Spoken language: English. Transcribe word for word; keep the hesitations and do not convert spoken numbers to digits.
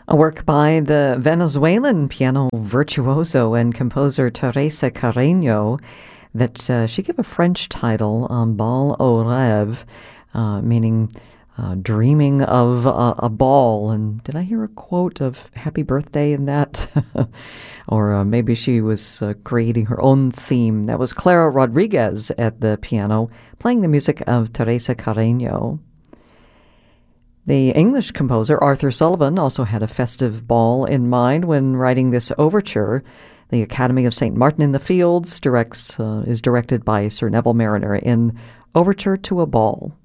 A work by the Venezuelan piano virtuoso and composer Teresa Carreño that uh, she gave a French title, um, Bal au rêve, uh, meaning uh, dreaming of a, a ball. And did I hear a quote of happy birthday in that? Or uh, maybe she was uh, creating her own theme. That was Clara Rodriguez at the piano, playing the music of Teresa Carreño. The English composer Arthur Sullivan also had a festive ball in mind when writing this overture. The Academy of Saint Martin in the Fields directs uh, is directed by Sir Neville Mariner in Overture to a Ball.